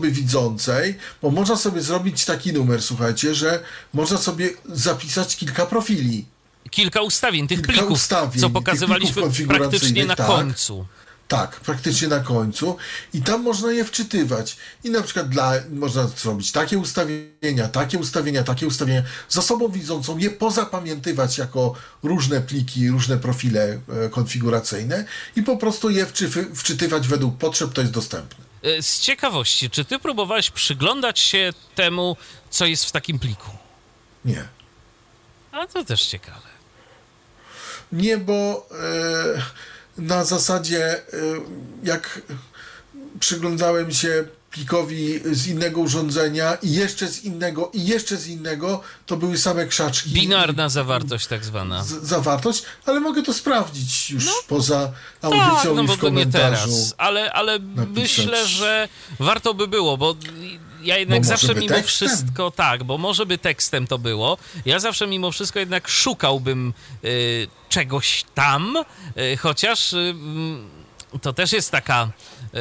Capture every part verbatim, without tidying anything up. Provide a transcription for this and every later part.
osoby widzącej, bo można sobie zrobić taki numer, słuchajcie, że można sobie zapisać kilka profili. Kilka ustawień tych Kilka plików, ustawień, co tych pokazywaliśmy plików praktycznie na tak. końcu. Tak, praktycznie na końcu i tam można je wczytywać i na przykład dla, można zrobić takie ustawienia, takie ustawienia, takie ustawienia, z osobą widzącą je pozapamiętywać jako różne pliki, różne profile e, konfiguracyjne i po prostu je wczy, wczytywać według potrzeb, to jest dostępne. Z ciekawości, czy ty próbowałeś przyglądać się temu, co jest w takim pliku? Nie. A to też ciekawe. Nie, bo e, na zasadzie e, jak przyglądałem się plikowi z innego urządzenia i jeszcze z innego i jeszcze z innego, to były same krzaczki. Binarna zawartość tak zwana. Z, zawartość, ale mogę to sprawdzić już no, poza audycją tak, no i bo w to nie komentarzu. teraz, ale, ale myślę, że warto by było, bo ja jednak bo zawsze mimo tekstem. wszystko, tak, bo może by tekstem to było, ja zawsze mimo wszystko jednak szukałbym y, czegoś tam, y, chociaż y, to też jest taka y,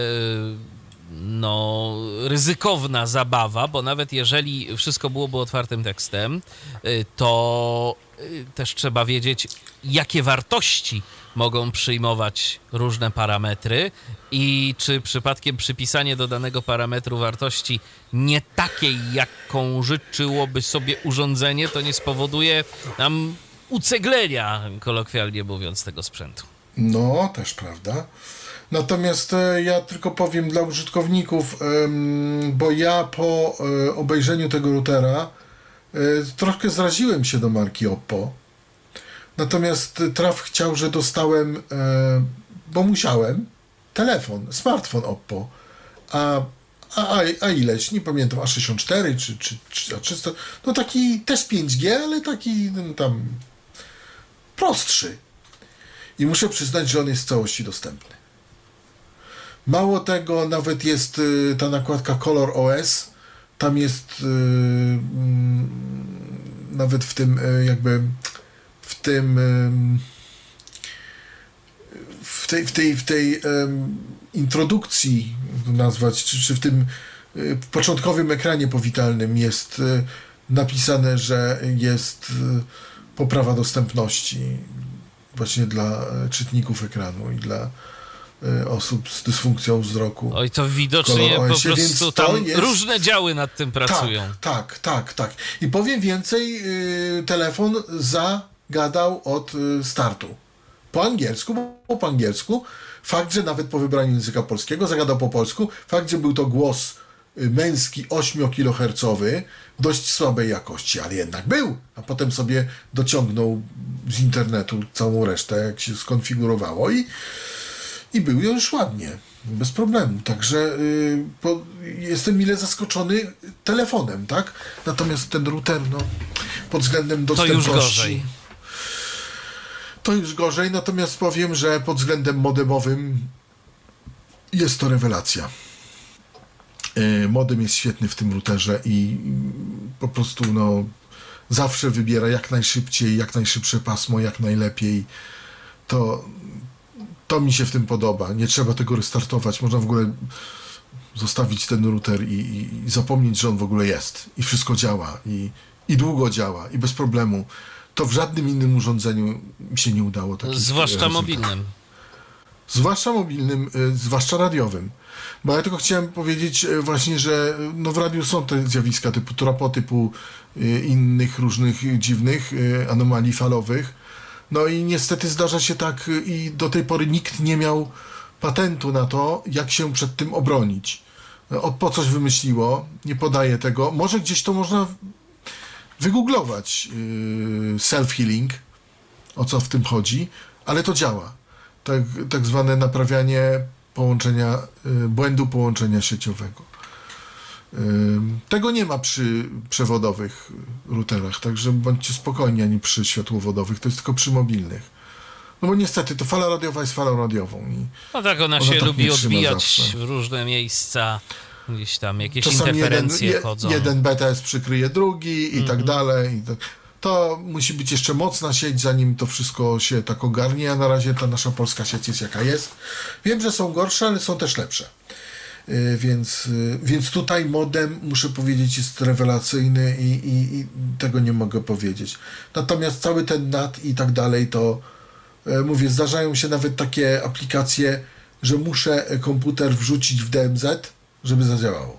no, ryzykowna zabawa, bo nawet jeżeli wszystko byłoby otwartym tekstem, y, to y, też trzeba wiedzieć, jakie wartości mogą przyjmować różne parametry i czy przypadkiem przypisanie do danego parametru wartości nie takiej, jaką życzyłoby sobie urządzenie, to nie spowoduje nam uceglenia, kolokwialnie mówiąc, tego sprzętu. No, też prawda. Natomiast e, ja tylko powiem dla użytkowników, em, bo ja po e, obejrzeniu tego routera e, troszkę zraziłem się do marki Oppo. Natomiast traf chciał, że dostałem, e, bo musiałem, telefon, smartfon Oppo. A, a, a ileś, nie pamiętam, A sześćdziesiąt cztery czy, czy, czy A trzysta, no taki też pięć G, ale taki no, tam prostszy. I muszę przyznać, że on jest w całości dostępny. Mało tego, nawet jest y, ta nakładka Color O S, tam jest y, y, nawet w tym y, jakby w tym y, w tej, w tej, w tej y, introdukcji nazwać, czy, czy w tym y, początkowym ekranie powitalnym jest y, napisane, że jest y, poprawa dostępności właśnie dla czytników ekranu i dla osób z dysfunkcją wzroku. Oj, to widocznie po prostu tam jest... różne działy nad tym pracują. Tak, tak, tak, tak. I powiem więcej, yy, telefon zagadał od yy, startu. Po angielsku, bo po angielsku. Fakt, że nawet po wybraniu języka polskiego zagadał po polsku. Fakt, że był to głos yy, męski ośmiokilohercowy, dość słabej jakości, ale jednak był. A potem sobie dociągnął z internetu całą resztę, jak się skonfigurowało i I był już ładnie, bez problemu. Także yy, po, jestem mile zaskoczony telefonem, tak? Natomiast ten router, no, pod względem dostępności... To już gorzej. To już gorzej, natomiast powiem, że pod względem modemowym jest to rewelacja. Yy, modem jest świetny w tym routerze i po prostu, no, zawsze wybiera jak najszybciej, jak najszybsze pasmo, jak najlepiej. To... To mi się w tym podoba. Nie trzeba tego restartować. Można w ogóle zostawić ten router i, i, i zapomnieć, że on w ogóle jest. I wszystko działa. I, I długo działa. I bez problemu. To w żadnym innym urządzeniu mi się nie udało. Zwłaszcza rezultat. mobilnym. Zwłaszcza mobilnym, y, zwłaszcza radiowym. Bo ja tylko chciałem powiedzieć y, właśnie, że no w radiu są te zjawiska typu tropo, typu y, innych różnych dziwnych y, anomalii falowych. No i niestety zdarza się tak i do tej pory nikt nie miał patentu na to, jak się przed tym obronić. Oppo coś wymyśliło, nie podaję tego. Może gdzieś to można wygooglować, yy, self-healing, o co w tym chodzi, ale to działa. Tak, tak zwane naprawianie połączenia, yy, błędu połączenia sieciowego. Tego nie ma przy przewodowych routerach, także bądźcie spokojni, ani przy światłowodowych, to jest tylko przy mobilnych. No bo niestety to fala radiowa jest falą radiową. I no tak, ona, ona się tak lubi odbijać zawsze w różne miejsca, gdzieś tam jakieś czasami interferencje jeden, chodzą. Jeden B T S przykryje drugi i mm-hmm. tak dalej. I tak. To musi być jeszcze mocna sieć, zanim to wszystko się tak ogarnie, a na razie ta nasza polska sieć jest jaka jest. Wiem, że są gorsze, ale są też lepsze. Więc, więc tutaj modem, muszę powiedzieć, jest rewelacyjny i, i, i tego nie mogę powiedzieć. Natomiast cały ten N A T i tak dalej, to mówię, zdarzają się nawet takie aplikacje, że muszę komputer wrzucić w D M Z, żeby zadziałało.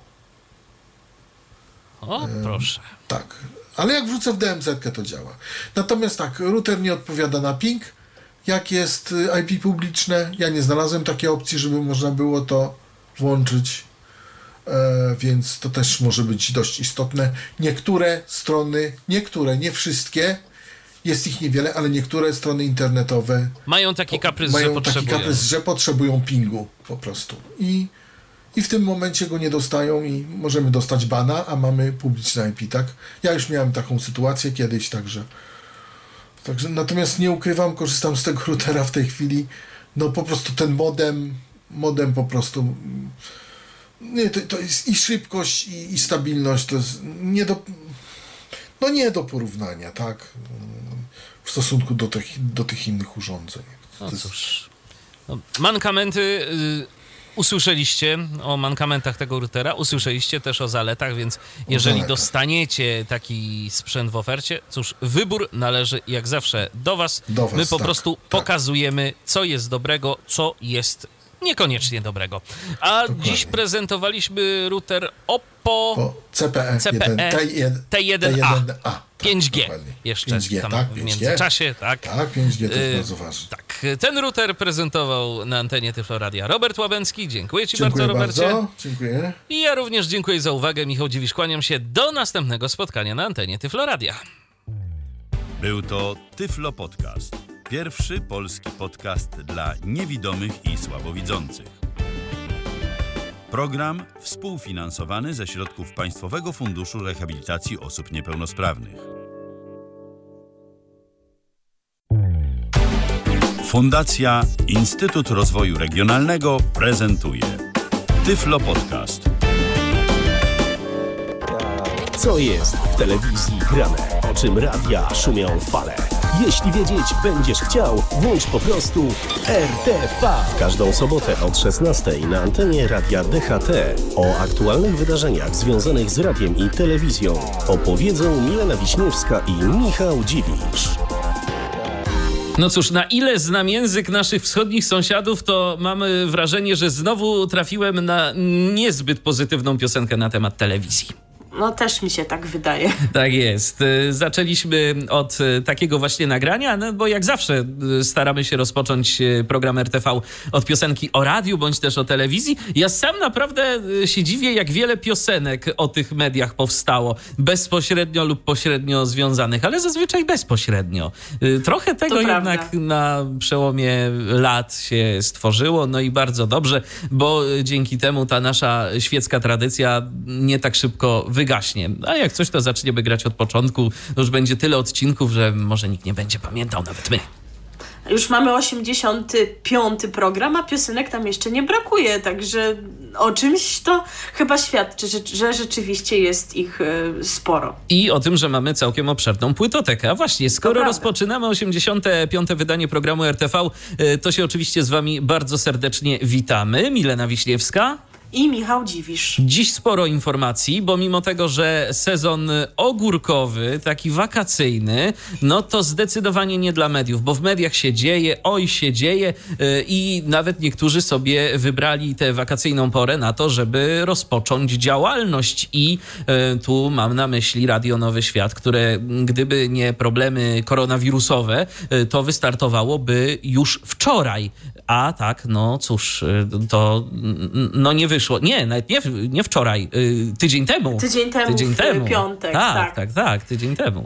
O, proszę. Tak, ale jak wrzucę w D M Z, to działa. Natomiast tak, router nie odpowiada na ping, jak jest I P publiczne. Ja nie znalazłem takiej opcji, żeby można było to włączyć, e, więc to też może być dość istotne. Niektóre strony, niektóre, nie wszystkie, jest ich niewiele, ale niektóre strony internetowe mają taki kaprys, mają że potrzebują. taki kaprys, że potrzebują pingu po prostu. I, I w tym momencie go nie dostają i możemy dostać bana, a mamy publiczne I P, tak? Ja już miałem taką sytuację kiedyś, także Także, natomiast nie ukrywam, korzystam z tego routera w tej chwili. No po prostu ten modem, modem po prostu, nie, to, to jest i szybkość, i, i stabilność, to jest nie do, no nie do porównania, tak, w stosunku do tych, do tych innych urządzeń. No cóż, no, mankamenty... Y- Usłyszeliście o mankamentach tego routera, usłyszeliście też o zaletach, więc jeżeli zaletach. dostaniecie taki sprzęt w ofercie, cóż, wybór należy jak zawsze do was. Do was My po tak, prostu tak. pokazujemy, co jest dobrego, co jest niekoniecznie dobrego. A Dokładnie. dziś prezentowaliśmy router Oppo o, C P E, C P E T jeden A. pięć G dokładnie. jeszcze pięć G, tam tak, w międzyczasie. Tak, tak pięć G to jest bardzo ważne. Tak, ten router prezentował na antenie Tyflo Radia Robert Łabęcki. Dziękuję ci dziękuję bardzo, Robercie. Bardzo. Dziękuję. I ja również dziękuję za uwagę. Michał Dziwisz, kłaniam się do następnego spotkania na antenie Tyflo Radia. Był to Tyflo Podcast. Pierwszy polski podcast dla niewidomych i słabowidzących. Program współfinansowany ze środków Państwowego Funduszu Rehabilitacji Osób Niepełnosprawnych. Fundacja Instytut Rozwoju Regionalnego prezentuje Tyflo Podcast. Co jest w telewizji grane? O czym radia szumią fale? Jeśli wiedzieć będziesz chciał, włącz po prostu R T V. W każdą sobotę od szesnastej na antenie Radia D H T o aktualnych wydarzeniach związanych z radiem i telewizją opowiedzą Milena Wiśniewska i Michał Dziwisz. No cóż, na ile znam język naszych wschodnich sąsiadów, to mamy wrażenie, że znowu trafiłem na niezbyt pozytywną piosenkę na temat telewizji. No też mi się tak wydaje. Tak jest. Zaczęliśmy od takiego właśnie nagrania, no bo jak zawsze staramy się rozpocząć program R T V od piosenki o radiu, bądź też o telewizji. Ja sam naprawdę się dziwię, jak wiele piosenek o tych mediach powstało, bezpośrednio lub pośrednio związanych, ale zazwyczaj bezpośrednio. Trochę tego to jednak prawda. na przełomie lat się stworzyło, no i bardzo dobrze, bo dzięki temu ta nasza świecka tradycja nie tak szybko wygląda. Wygaśnie. A jak coś, to zaczniemy grać od początku. Już będzie tyle odcinków, że może nikt nie będzie pamiętał, nawet my. Już mamy osiemdziesiąty piąty program, a piosenek tam jeszcze nie brakuje, także o czymś to chyba świadczy, że, że rzeczywiście jest ich y, sporo. I o tym, że mamy całkiem obszerną płytotekę. A właśnie, skoro to rozpoczynamy osiemdziesiąte piąte wydanie programu R T V, y, to się oczywiście z wami bardzo serdecznie witamy. Milena Wiśniewska i Michał Dziwisz. Dziś sporo informacji, bo mimo tego, że sezon ogórkowy, taki wakacyjny, no to zdecydowanie nie dla mediów, bo w mediach się dzieje, oj się dzieje yy, i nawet niektórzy sobie wybrali tę wakacyjną porę na to, żeby rozpocząć działalność i yy, tu mam na myśli Radio Nowy Świat, które gdyby nie problemy koronawirusowe, yy, to wystartowałoby już wczoraj. A tak, no cóż, to no nie wyszło. Nie, nawet nie, nie wczoraj, tydzień temu. Tydzień temu, tydzień w temu. piątek. Tak, tak, tak, tak, tydzień temu.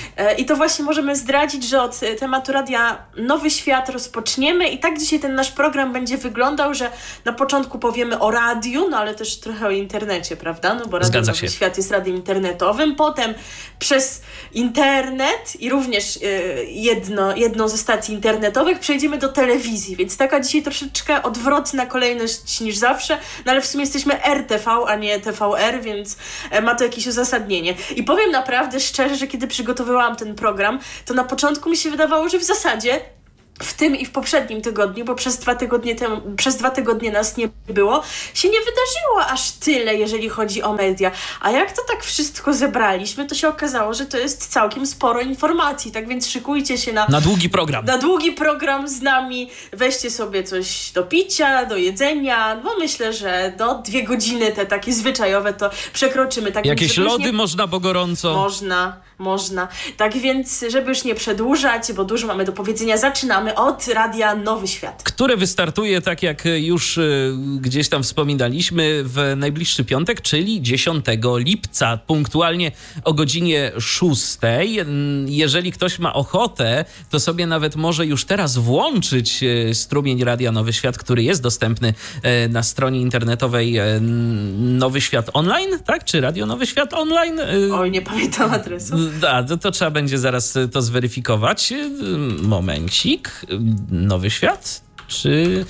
I to właśnie możemy zdradzić, że od tematu Radia Nowy Świat rozpoczniemy i tak dzisiaj ten nasz program będzie wyglądał, że na początku powiemy o radiu, no ale też trochę o internecie, prawda? No bo Radio Zgadza Nowy się. Świat jest radiem internetowym, potem przez internet i również jedno, jedną ze stacji internetowych przejdziemy do telewizji, więc taka dzisiaj troszeczkę odwrotna kolejność niż zawsze, no ale w sumie jesteśmy R T V, a nie T V R, więc ma to jakieś uzasadnienie. I powiem naprawdę szczerze, że kiedy przygotowywałam ten program, to na początku mi się wydawało, że w zasadzie w tym i w poprzednim tygodniu, bo przez dwa tygodnie temu, przez dwa tygodnie nas nie było, się nie wydarzyło aż tyle, jeżeli chodzi o media. A jak to tak wszystko zebraliśmy, to się okazało, że to jest całkiem sporo informacji, tak więc szykujcie się na... Na długi program. Na długi program z nami, weźcie sobie coś do picia, do jedzenia, bo myślę, że do dwie godziny te takie zwyczajowe to przekroczymy. Tak Jakieś więc, lody nie... można, bo gorąco. Można, można. Tak więc, żeby już nie przedłużać, bo dużo mamy do powiedzenia, zaczynamy od Radia Nowy Świat. Które wystartuje, tak jak już y, gdzieś tam wspominaliśmy, w najbliższy piątek, czyli dziesiątego lipca, punktualnie o godzinie szóstej. Jeżeli ktoś ma ochotę, to sobie nawet może już teraz włączyć y, strumień Radia Nowy Świat, który jest dostępny y, na stronie internetowej y, Nowy Świat Online, tak? Czy Radio Nowy Świat Online? Y, Oj, nie pamiętam adresu. Da, to, to trzeba będzie zaraz to zweryfikować. Momencik. Nowy Świat? Czy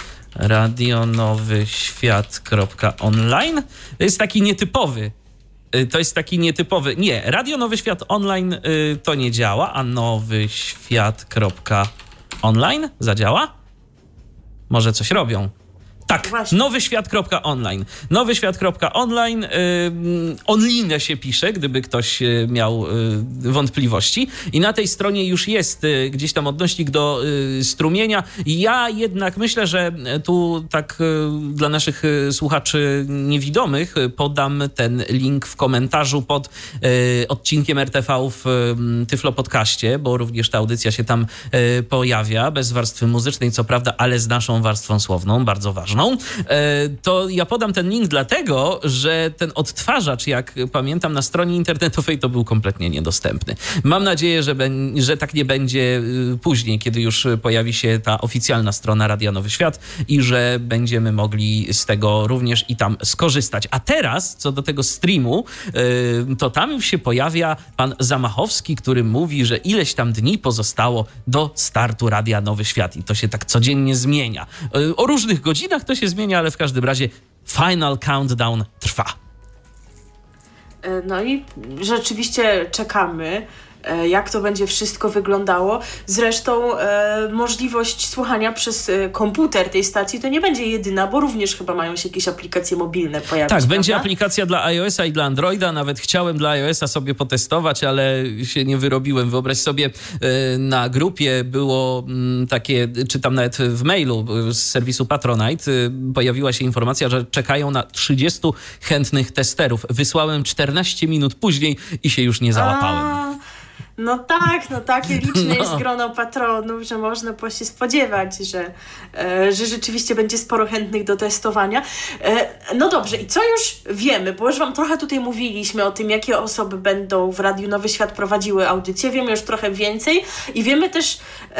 radionowyświat.online? To jest taki nietypowy. To jest taki nietypowy. Nie, Radio Nowy Świat Online y, to nie działa, a nowyświat.online zadziała? Może coś robią. Tak, Właśnie. nowyświat.online. nowyświat.online. Yy, online się pisze, gdyby ktoś yy, miał yy, wątpliwości. I na tej stronie już jest yy, gdzieś tam odnośnik do yy, strumienia. Ja jednak myślę, że tu tak yy, dla naszych yy, słuchaczy niewidomych yy, podam ten link w komentarzu pod yy, odcinkiem R T V w yy, Tyflo Podcaście, bo również ta audycja się tam yy, pojawia, bez warstwy muzycznej, co prawda, ale z naszą warstwą słowną, bardzo ważną. To ja podam ten link dlatego, że ten odtwarzacz, jak pamiętam, na stronie internetowej to był kompletnie niedostępny. Mam nadzieję, że, be- że tak nie będzie później, kiedy już pojawi się ta oficjalna strona Radia Nowy Świat i że będziemy mogli z tego również i tam skorzystać. A teraz, co do tego streamu, to tam się pojawia pan Zamachowski, który mówi, że ileś tam dni pozostało do startu Radia Nowy Świat i to się tak codziennie zmienia. O różnych godzinach to się zmienia, ale w każdym razie final countdown trwa. No i rzeczywiście czekamy, jak to będzie wszystko wyglądało. Zresztą e, możliwość słuchania przez e, komputer tej stacji to nie będzie jedyna, bo również chyba mają się jakieś aplikacje mobilne pojawić. Tak, prawda? będzie aplikacja dla iOS-a i dla Androida. Nawet chciałem dla iOS-a sobie potestować, ale się nie wyrobiłem. Wyobraź sobie, e, na grupie było m, takie, czy tam nawet w mailu z serwisu Patronite e, pojawiła się informacja, że czekają na trzydziestu chętnych testerów. Wysłałem czternaście minut później i się już nie załapałem. A... No tak, no takie liczne No. jest grono patronów, że można było się spodziewać, że, e, że rzeczywiście będzie sporo chętnych do testowania. E, no dobrze, i co już wiemy, bo już wam trochę tutaj mówiliśmy o tym, jakie osoby będą w Radiu Nowy Świat prowadziły audycję, wiemy już trochę więcej i wiemy też,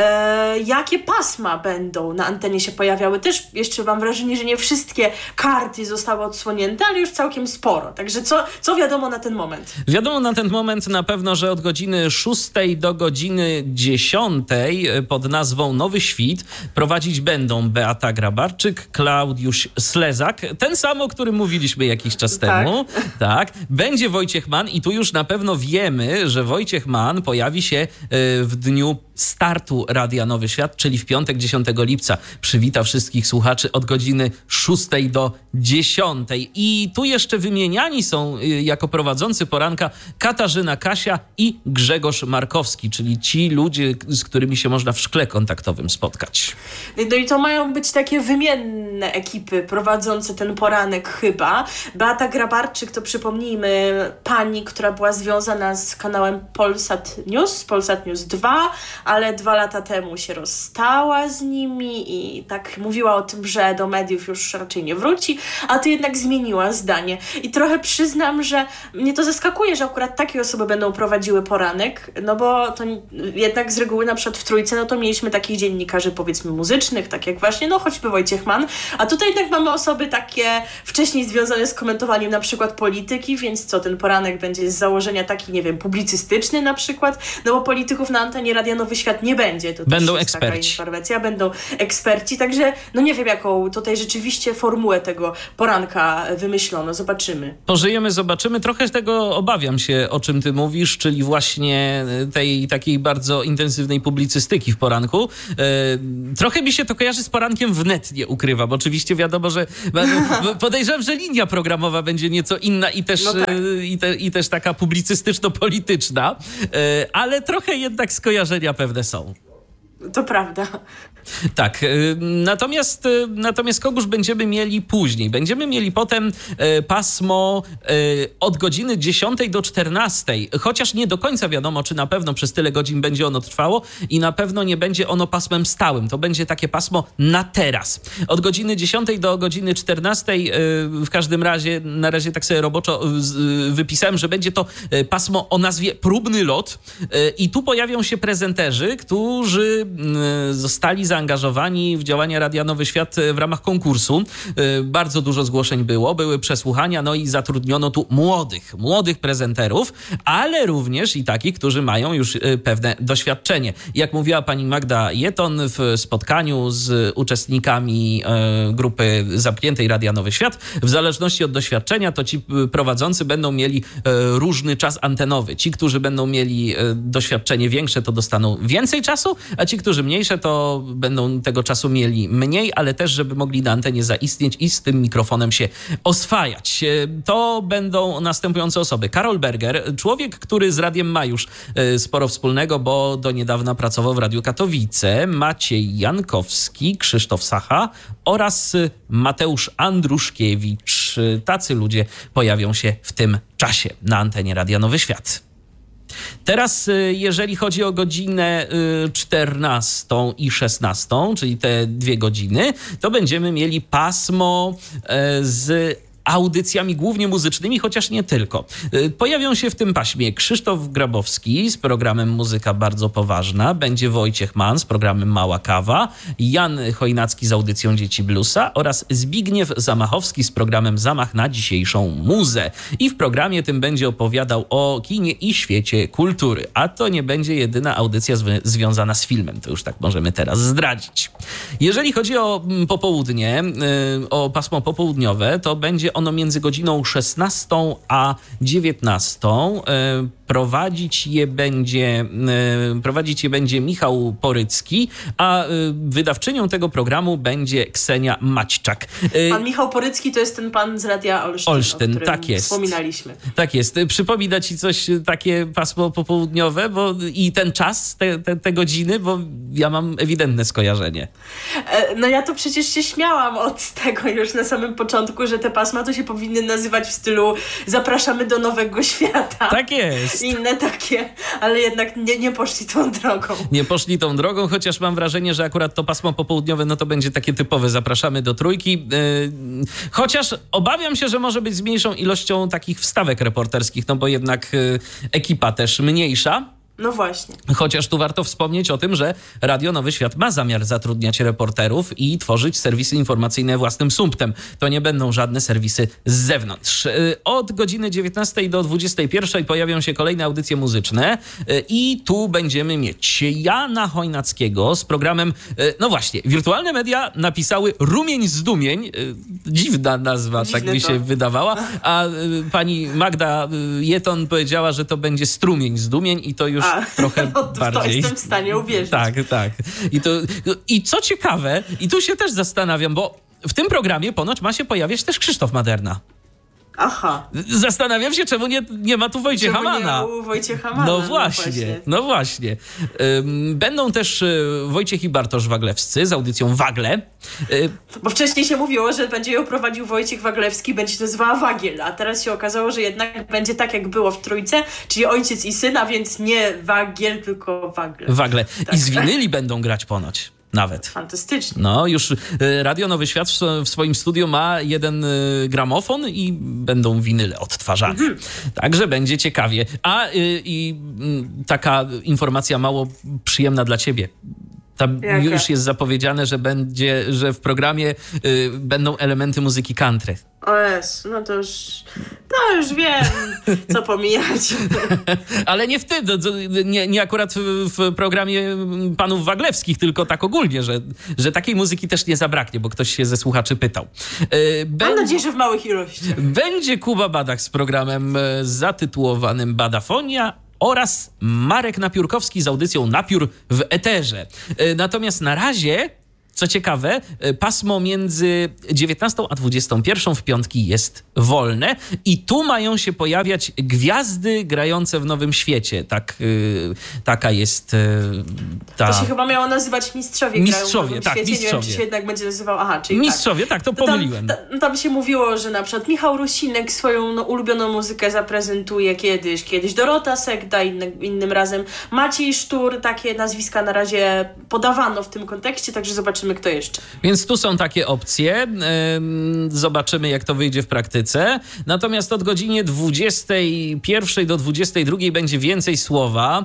e, jakie pasma będą na antenie się pojawiały. Też jeszcze mam wrażenie, że nie wszystkie karty zostały odsłonięte, ale już całkiem sporo. Także co, co wiadomo na ten moment? Wiadomo na ten moment na pewno, że od godziny szóstej do godziny dziesiątej pod nazwą Nowy Świt prowadzić będą Beata Grabarczyk, Klaudiusz Slezak, ten sam, o którym mówiliśmy jakiś czas Tak. temu. Tak. Będzie Wojciech Mann i tu już na pewno wiemy, że Wojciech Mann pojawi się w dniu startu Radia Nowy Świat, czyli w piątek dziesiątego lipca. Przywita wszystkich słuchaczy od godziny szóstej do dziesiątej. I tu jeszcze wymieniani są jako prowadzący poranka Katarzyna Kasia i Grzegorz Markowski, czyli ci ludzie, z którymi się można w szkle kontaktowym spotkać. No i to mają być takie wymienne ekipy prowadzące ten poranek chyba. Beata Grabarczyk to, przypomnijmy, pani, która była związana z kanałem Polsat News, Polsat News dwa, ale dwa lata temu się rozstała z nimi i tak mówiła o tym, że do mediów już raczej nie wróci, a to jednak zmieniła zdanie. I trochę przyznam, że mnie to zaskakuje, że akurat takie osoby będą prowadziły poranek, no bo to jednak z reguły na przykład w Trójce, no to mieliśmy takich dziennikarzy, powiedzmy, muzycznych, tak jak właśnie, no choćby Wojciech Mann, a tutaj jednak mamy osoby takie wcześniej związane z komentowaniem na przykład polityki, więc co, ten poranek będzie z założenia taki, nie wiem, publicystyczny na przykład, no bo polityków na antenie Radia Nowy Świat nie będzie. To będą też jest taka eksperci. informacja, będą eksperci, także no nie wiem, jaką tutaj rzeczywiście formułę tego poranka wymyślono, zobaczymy. Pożyjemy, zobaczymy. Trochę tego obawiam się, o czym ty mówisz, czyli właśnie właśnie tej takiej bardzo intensywnej publicystyki w poranku. Trochę mi się to kojarzy z porankiem wnet, nie ukrywam. Oczywiście wiadomo, że podejrzewam, że linia programowa będzie nieco inna i też, no tak. i, te, i też taka publicystyczno-polityczna, ale trochę jednak skojarzenia pewne są. To prawda. Tak, natomiast, natomiast kogóż będziemy mieli później? Będziemy mieli potem pasmo od godziny dziesiątej do czternastej, chociaż nie do końca wiadomo, czy na pewno przez tyle godzin będzie ono trwało i na pewno nie będzie ono pasmem stałym. To będzie takie pasmo na teraz. Od godziny dziesiątej do godziny czternastej w każdym razie, na razie tak sobie roboczo wypisałem, że będzie to pasmo o nazwie Próbny Lot i tu pojawią się prezenterzy, którzy zostali zaangażowani w działania Radia Nowy Świat w ramach konkursu. Bardzo dużo zgłoszeń było, były przesłuchania, no i zatrudniono tu młodych, młodych prezenterów, ale również i takich, którzy mają już pewne doświadczenie. Jak mówiła pani Magda Jeton w spotkaniu z uczestnikami grupy zamkniętej Radia Nowy Świat, w zależności od doświadczenia, to ci prowadzący będą mieli różny czas antenowy. Ci, którzy będą mieli doświadczenie większe, to dostaną więcej czasu, a ci, którzy mniejsze, to będą tego czasu mieli mniej, ale też, żeby mogli na antenie zaistnieć i z tym mikrofonem się oswajać. To będą następujące osoby. Karol Berger, człowiek, który z radiem ma już sporo wspólnego, bo do niedawna pracował w Radiu Katowice, Maciej Jankowski, Krzysztof Sacha oraz Mateusz Andruszkiewicz. Tacy ludzie pojawią się w tym czasie na antenie Radia Nowy Świat. Teraz, jeżeli chodzi o godzinę czternastą i szesnastą, czyli te dwie godziny, to będziemy mieli pasmo z audycjami głównie muzycznymi, chociaż nie tylko. Pojawią się w tym paśmie Krzysztof Grabowski z programem Muzyka Bardzo Poważna, będzie Wojciech Mann z programem Mała Kawa, Jan Chojnacki z audycją Dzieci Bluesa oraz Zbigniew Zamachowski z programem Zamach na dzisiejszą muzę. I w programie tym będzie opowiadał o kinie i świecie kultury. A to nie będzie jedyna audycja zw- związana z filmem. To już tak możemy teraz zdradzić. Jeżeli chodzi o popołudnie, o pasmo popołudniowe, to będzie ono między godziną szesnastą a dziewiętnastą. Prowadzić je będzie, prowadzić je będzie Michał Porycki, a wydawczynią tego programu będzie Ksenia Maćczak. Pan Michał Porycki to jest ten pan z Radia Olsztyn, Olsztyn, o którym tak jest. wspominaliśmy. Tak jest. Przypomina ci coś takie pasmo popołudniowe bo i ten czas, te, te, te godziny, bo ja mam ewidentne skojarzenie. No ja to przecież się śmiałam od tego już na samym początku, że te pasma to się powinny nazywać w stylu zapraszamy do nowego świata. Tak jest. Inne takie, ale jednak nie, nie poszli tą drogą. Nie poszli tą drogą, chociaż mam wrażenie, że akurat to pasmo popołudniowe, no to będzie takie typowe, zapraszamy do trójki. Yy, chociaż obawiam się, że może być z mniejszą ilością takich wstawek reporterskich, no bo jednak yy, ekipa też mniejsza. No właśnie. Chociaż tu warto wspomnieć o tym, że Radio Nowy Świat ma zamiar zatrudniać reporterów i tworzyć serwisy informacyjne własnym sumptem. To nie będą żadne serwisy z zewnątrz. Od godziny dziewiętnastej do dwudziestej pierwszej pojawią się kolejne audycje muzyczne i tu będziemy mieć Jana Chojnackiego z programem, no właśnie, Wirtualne Media napisały Rumień Zdumień. Dziwna nazwa, Dziwne tak mi się to. wydawała. A pani Magda Jeton powiedziała, że to będzie Strumień Zdumień i to już A, trochę no, bardziej. To jestem w stanie uwierzyć. Tak, tak. I, to, I co ciekawe, i tu się też zastanawiam, bo w tym programie ponoć ma się pojawiać też Krzysztof Maderna. Aha. Zastanawiam się, czemu nie, nie ma tu Wojciecha czemu Mana. Nie u Wojciecha Mana. No właśnie, no właśnie. No właśnie. Będą też Wojciech i Bartosz Waglewscy z audycją Wagle. Bo wcześniej się mówiło, że będzie ją prowadził Wojciech Waglewski, będzie się nazywała Wagiel, a teraz się okazało, że jednak będzie tak, jak było w Trójce, czyli ojciec i syn, a więc nie Wagiel, tylko Wagle. Wagle. Tak. I z winyli będą grać ponoć. Nawet. Fantastycznie. No, już Radio Nowy Świat w swoim studiu ma jeden gramofon i będą winyle odtwarzane. Mhm. Także będzie ciekawie. A i, i taka informacja mało przyjemna dla ciebie. Tam Jaka? Już jest zapowiedziane, że będzie, że w programie y, będą elementy muzyki country. O jest, no to już, no już wiem, co pomijać. Ale nie wtedy, nie, nie akurat w, w programie panów Waglewskich, tylko tak ogólnie, że, że takiej muzyki też nie zabraknie, bo ktoś się ze słuchaczy pytał. Bę... Mam nadzieję, że w małych ilościach. Będzie Kuba Badach z programem zatytułowanym Badafonia, oraz Marek Napiórkowski z audycją Napiór w eterze. Natomiast na razie, co ciekawe, pasmo między dziewiętnastą a dwudziestą pierwszą w piątki jest wolne i tu mają się pojawiać gwiazdy grające w Nowym Świecie. Tak, yy, taka jest yy, ta... To się chyba miało nazywać Mistrzowie, Mistrzowie, grają w Nowym tak, Świecie. Mistrzowie. Nie wiem, czy się jednak będzie nazywał... Aha, czyli Mistrzowie, tak, tak, to pomyliłem. Tam, tam, tam się mówiło, że na przykład Michał Rusinek swoją no, ulubioną muzykę zaprezentuje kiedyś, kiedyś Dorota Segda, inny, innym razem Maciej Sztur. Takie nazwiska na razie podawano w tym kontekście, także zobaczymy, kto jeszcze. Więc tu są takie opcje. Zobaczymy, jak to wyjdzie w praktyce. Natomiast od godziny dwudziestej pierwszej do dwudziestej drugiej będzie więcej słowa.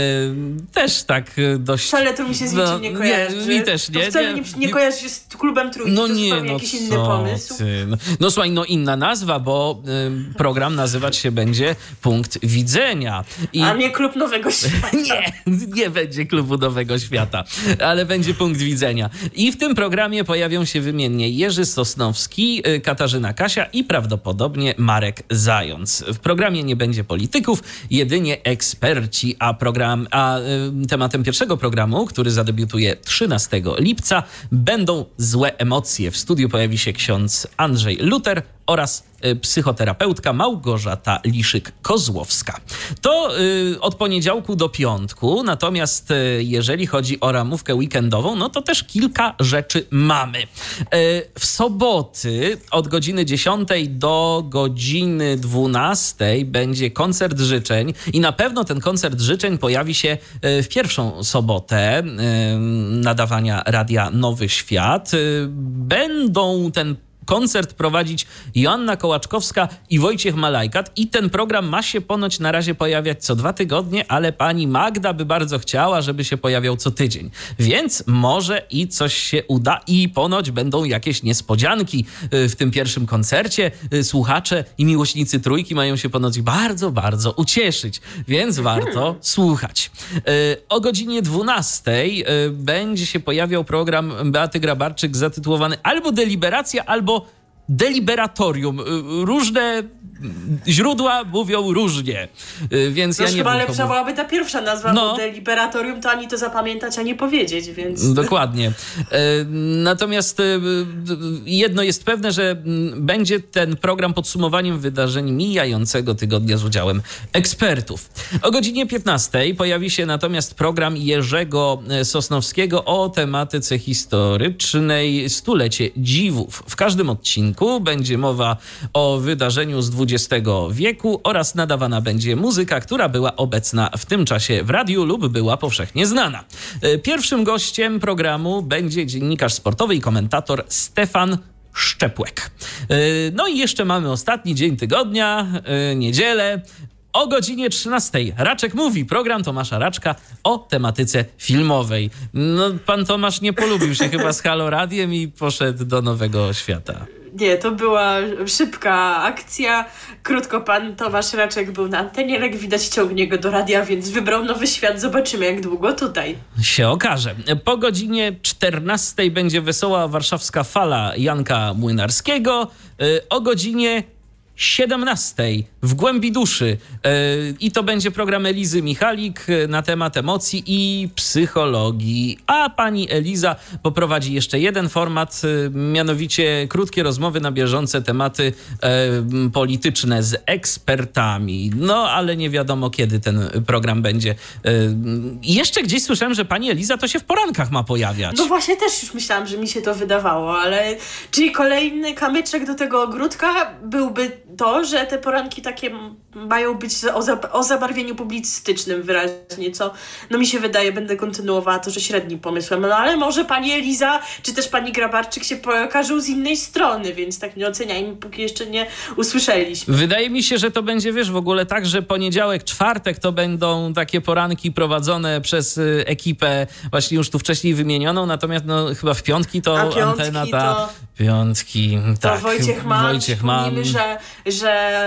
Też tak dość... Wcale to mi się z niczym no, nie kojarzy. Nie, mi też nie. To wcale nie, nie kojarzy się z klubem Trójki. No to nie, zupełnie no jakiś co inny pomysł. ty. No, no słuchaj, no inna nazwa, bo y, program nazywać się będzie Punkt Widzenia. I... A nie Klub Nowego Świata. Nie, nie będzie Klubu Nowego Świata, ale będzie Punkt Widzenia. I w tym programie pojawią się wymiennie Jerzy Sosnowski, Katarzyna Kasia i prawdopodobnie Marek Zając. W programie nie będzie polityków, jedynie eksperci, a, program, a y, tematem pierwszego programu, który zadebiutuje trzynastego lipca, będą złe emocje. W studiu pojawi się ksiądz Andrzej Luter oraz y, psychoterapeutka Małgorzata Liszyk-Kozłowska. To y, od poniedziałku do piątku, natomiast y, jeżeli chodzi o ramówkę weekendową, no to też kilka rzeczy mamy. Y, w soboty od godziny dziesiątej do godziny dwunastej będzie koncert życzeń i na pewno ten koncert życzeń pojawi się y, w pierwszą sobotę y, nadawania Radia Nowy Świat. Y, będą ten koncert prowadzić Joanna Kołaczkowska i Wojciech Malajkat i ten program ma się ponoć na razie pojawiać co dwa tygodnie, ale pani Magda by bardzo chciała, żeby się pojawiał co tydzień. Więc może i coś się uda i ponoć będą jakieś niespodzianki w tym pierwszym koncercie. Słuchacze i miłośnicy Trójki mają się ponoć bardzo, bardzo ucieszyć, więc warto słuchać. O godzinie dwunastej będzie się pojawiał program Beaty Grabarczyk zatytułowany albo Deliberacja, albo Deliberatorium. Różne źródła mówią różnie, więc no ja nie chyba wiem. lepsza komu... byłaby ta pierwsza nazwa, no. bo Deliberatorium to ani to zapamiętać, ani powiedzieć, więc... Dokładnie. Natomiast jedno jest pewne, że będzie ten program podsumowaniem wydarzeń mijającego tygodnia z udziałem ekspertów. O godzinie piętnastej pojawi się natomiast program Jerzego Sosnowskiego o tematyce historycznej Stulecie Dziwów. W każdym odcinku będzie mowa o wydarzeniu z dwudziestego wieku oraz nadawana będzie muzyka, która była obecna w tym czasie w radiu lub była powszechnie znana. Pierwszym gościem programu będzie dziennikarz sportowy i komentator Stefan Szczepłek. No i jeszcze mamy ostatni dzień tygodnia, niedzielę. O godzinie trzynastej Raczek mówi, program Tomasza Raczka o tematyce filmowej. No, pan Tomasz nie polubił się chyba z Halo Radiem i poszedł do Nowego Świata. Nie, to była szybka akcja. Krótko pan Tomasz Raczek był na antenie, jak widać ciągnie go do radia, więc wybrał Nowy Świat. Zobaczymy, jak długo tutaj. Się okaże. Po godzinie czternastej będzie wesoła warszawska fala Janka Młynarskiego. O godzinie siedemnastej w głębi duszy i to będzie program Elizy Michalik na temat emocji i psychologii, a pani Eliza poprowadzi jeszcze jeden format, mianowicie krótkie rozmowy na bieżące tematy polityczne z ekspertami. No, ale nie wiadomo, kiedy ten program będzie. Jeszcze gdzieś słyszałem, że pani Eliza to się w porankach ma pojawiać. No właśnie, też już myślałam, że mi się to wydawało, ale czyli kolejny kamyczek do tego ogródka byłby to, że te poranki takie mają być o, za, o zabarwieniu publicystycznym wyraźnie, co no mi się wydaje, będę kontynuowała to, że średnim pomysłem, no ale może pani Eliza, czy też pani Grabarczyk się pokażą z innej strony, więc tak nie oceniajmy, póki jeszcze nie usłyszeliśmy. Wydaje mi się, że to będzie, wiesz, w ogóle tak, że poniedziałek, czwartek to będą takie poranki prowadzone przez y, ekipę właśnie już tu wcześniej wymienioną, natomiast no chyba w piątki to A piątki antena ta... To... Piątki, To tak. Wojciech Mann, Wojciech Mann. że, że o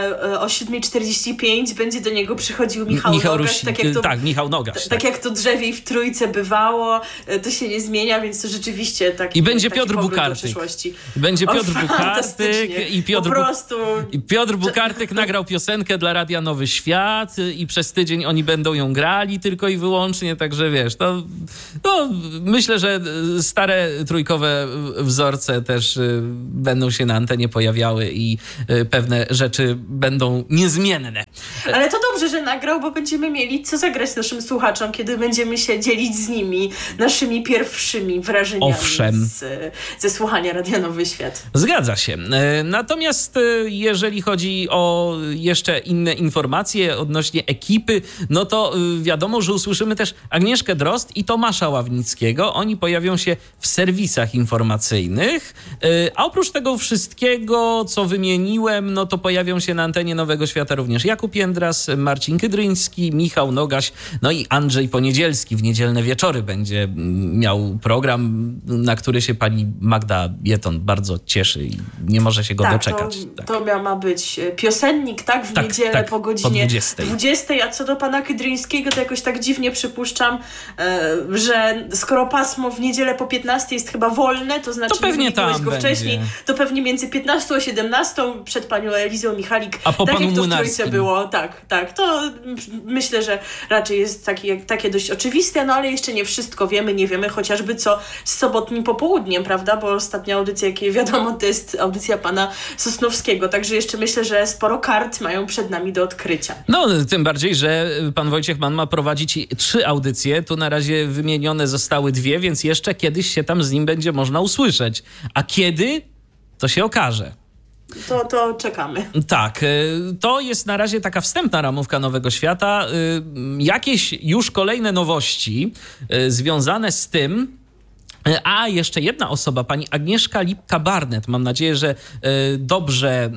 siódma czterdzieści pięć będzie do niego przychodził Michał, Michał Nogaś, Rusi- tak, jak to, tak, Michał Nogaś. tak, Tak. tak jak to drzewiej w trójce bywało, to się nie zmienia, więc to rzeczywiście taki, I będzie taki Piotr powrót do Bukartyk. przyszłości. Będzie O, Piotr Bukartyk fantastycznie. i Piotr, Po Bu- prostu... i Piotr Bukartyk nagrał piosenkę dla Radia Nowy Świat i przez tydzień oni będą ją grali tylko i wyłącznie, także wiesz, to no, myślę, że stare trójkowe wzorce też y, będą się na antenie pojawiały i y, pewne rzeczy będą niezmienne. Ale to dobrze, że nagrał, bo będziemy mieli co zagrać naszym słuchaczom, kiedy będziemy się dzielić z nimi naszymi pierwszymi wrażeniami Owszem. z, ze słuchania Radia Nowy Świat. Zgadza się. E, Natomiast e, jeżeli chodzi o jeszcze inne informacje odnośnie ekipy, no to e, wiadomo, że usłyszymy też Agnieszkę Drozd i Tomasza Ławnickiego. Oni pojawią się w serwisach informacyjnych, e, a oprócz tego wszystkiego, co wymieniłem, no to pojawią się na antenie Nowego Świata również Jakub Jędras, Marcin Kydryński, Michał Nogaś, no i Andrzej Poniedzielski. W niedzielne wieczory będzie miał program, na który się pani Magda Bieton bardzo cieszy i nie może się go tak, doczekać. To, Tak. to miał ma być piosennik, tak? W Tak, niedzielę tak, po po godzinie dwudziestej. dwudziestej. A co do pana Kydryńskiego, to jakoś tak dziwnie przypuszczam, e, że skoro pasmo w niedzielę po piętnastej jest chyba wolne, to znaczy, To pewnie że nie byłeś tam go będzie. wcześniej, to pewnie między piętnastą a siedemnastą przed panią Elizą Michalik. A po tak panu jak to w Młynarskim. trójce było. Tak, tak. To m- myślę, że raczej jest taki, takie dość oczywiste, no ale jeszcze nie wszystko wiemy. Nie wiemy chociażby co z sobotnim popołudniem, prawda? Bo ostatnia audycja, jakie wiadomo, to jest audycja pana Sosnowskiego. Także jeszcze myślę, że sporo kart mają przed nami do odkrycia. No, tym bardziej, że pan Wojciech Mann ma prowadzić trzy audycje. Tu na razie wymienione zostały dwie, więc jeszcze kiedyś się tam z nim będzie można usłyszeć. A kiedy? To się okaże. To, to czekamy. Tak, y, to jest na razie taka wstępna ramówka Nowego Świata. Y, Jakieś już kolejne nowości y, związane z tym. Y, A jeszcze jedna osoba, pani Agnieszka Lipka-Barnett, mam nadzieję, że y, dobrze